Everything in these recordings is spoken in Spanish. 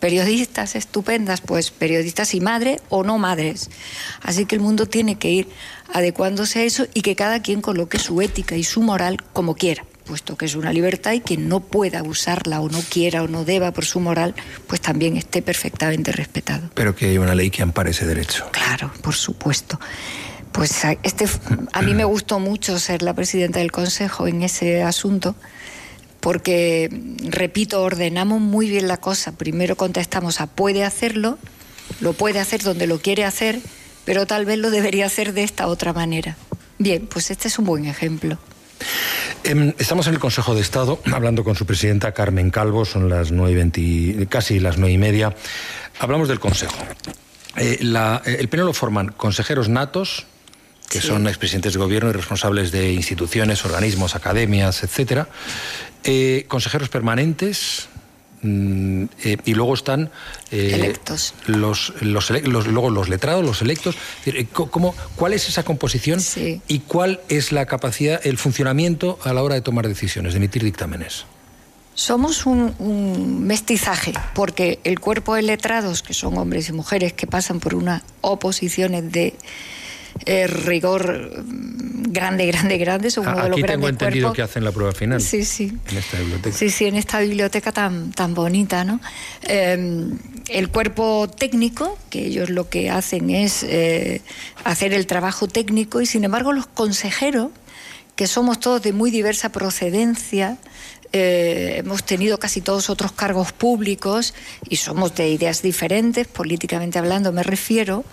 periodistas estupendas, pues periodistas y madres o no madres. Así que el mundo tiene que ir adecuándose a eso y que cada quien coloque su ética y su moral como quiera, puesto que es una libertad, y quien no pueda usarla o no quiera o no deba por su moral, pues también esté perfectamente respetado. Pero que haya una ley que ampare ese derecho. Claro, por supuesto. Pues a mí me gustó mucho ser la presidenta del Consejo en ese asunto, porque, repito, ordenamos muy bien la cosa. Primero contestamos a puede hacerlo, lo puede hacer donde lo quiere hacer, pero tal vez lo debería hacer de esta otra manera. Bien, pues este es un buen ejemplo. Estamos en el Consejo de Estado hablando con su presidenta Carmen Calvo, son las 9:20, casi las 9:30. Hablamos del Consejo. El Pleno lo forman consejeros natos, que sí, son expresidentes de gobierno y responsables de instituciones, organismos, academias, etcétera. Consejeros permanentes, y luego están electos. Luego los letrados, los electos. ¿Cuál es esa composición? Sí. ¿Y cuál es la capacidad, el funcionamiento a la hora de tomar decisiones, de emitir dictámenes? Somos un mestizaje, porque el cuerpo de letrados, que son hombres y mujeres que pasan por unas oposiciones de rigor grande, son uno de los grandes cuerpos. Aquí tengo entendido que hacen la prueba final. Sí, sí. En esta biblioteca. Sí, en esta biblioteca tan bonita, ¿no? El cuerpo técnico, que ellos lo que hacen es hacer el trabajo técnico, y sin embargo los consejeros, que somos todos de muy diversa procedencia, hemos tenido casi todos otros cargos públicos y somos de ideas diferentes, políticamente hablando me refiero,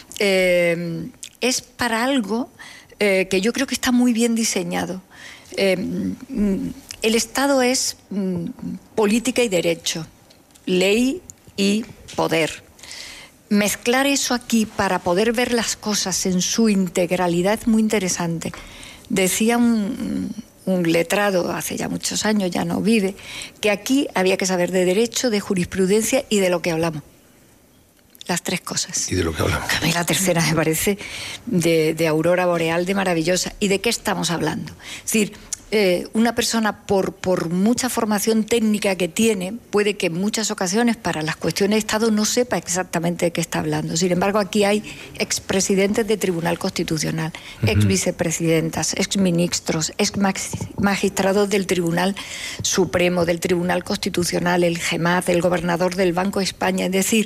es para algo que yo creo que está muy bien diseñado. El Estado es política y derecho, ley y poder. Mezclar eso aquí para poder ver las cosas en su integralidad es muy interesante. Decía un letrado hace ya muchos años, ya no vive, que aquí había que saber de derecho, de jurisprudencia y de lo que hablamos. Las tres cosas. ¿Y de lo que hablamos? A mí la tercera me parece de aurora boreal, de maravillosa. ¿Y de qué estamos hablando? Es decir, una persona por mucha formación técnica que tiene, puede que en muchas ocasiones para las cuestiones de Estado no sepa exactamente de qué está hablando. Sin embargo, aquí hay expresidentes de Tribunal Constitucional, exvicepresidentas, exministros, exmagistrados del Tribunal Supremo, del Tribunal Constitucional, el GEMAT, el gobernador del Banco de España. Es decir,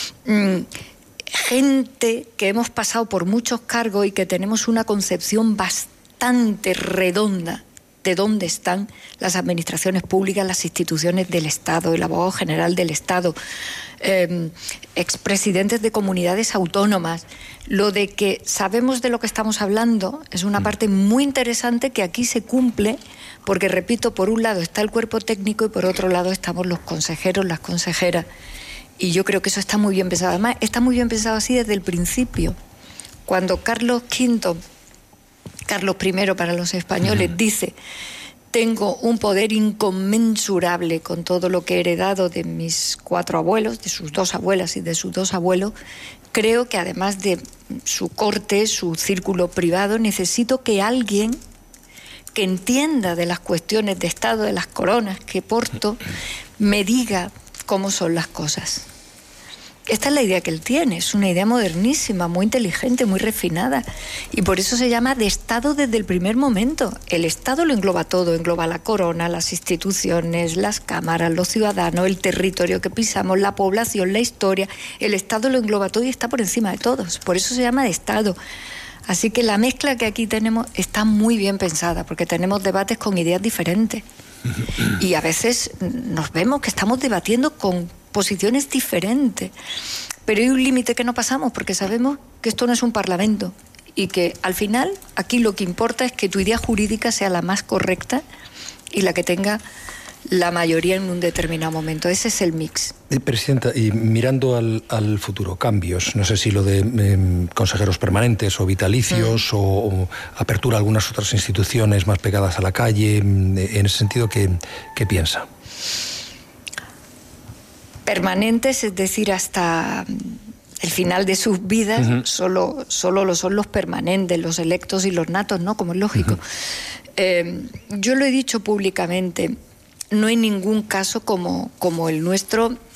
gente que hemos pasado por muchos cargos y que tenemos una concepción bastante redonda de dónde están las administraciones públicas, las instituciones del Estado, el abogado general del Estado, expresidentes de comunidades autónomas. Lo de que sabemos de lo que estamos hablando es una parte muy interesante que aquí se cumple, porque, repito, por un lado está el cuerpo técnico y por otro lado estamos los consejeros, las consejeras. Y yo creo que eso está muy bien pensado. Además, está muy bien pensado así desde el principio. Cuando Carlos I para los españoles dice: tengo un poder inconmensurable con todo lo que he heredado de mis 4 abuelos, de sus 2 abuelas y de sus 2 abuelos, creo que además de su corte, su círculo privado, necesito que alguien que entienda de las cuestiones de Estado, de las coronas que porto, me diga cómo son las cosas. Esta es la idea que él tiene, es una idea modernísima, muy inteligente, muy refinada, y por eso se llama de Estado desde el primer momento. El Estado lo engloba todo, engloba la corona, las instituciones, las cámaras, los ciudadanos, el territorio que pisamos, la población, la historia. El Estado lo engloba todo y está por encima de todos, por eso se llama de Estado. Así que la mezcla que aquí tenemos está muy bien pensada, porque tenemos debates con ideas diferentes. Y a veces nos vemos que estamos debatiendo con posiciones diferentes, pero hay un límite que no pasamos, porque sabemos que esto no es un parlamento y que al final aquí lo que importa es que tu idea jurídica sea la más correcta y la que tenga la mayoría en un determinado momento. Ese es el mix. Presidenta, y mirando al futuro, cambios, no sé si lo de consejeros permanentes o vitalicios o apertura a algunas otras instituciones más pegadas a la calle, en ese sentido, ¿qué piensa? Permanentes, es decir, hasta el final de sus vidas, solo lo son los permanentes, los electos y los natos, ¿no? Como es lógico. Yo lo he dicho públicamente, no hay ningún caso como el nuestro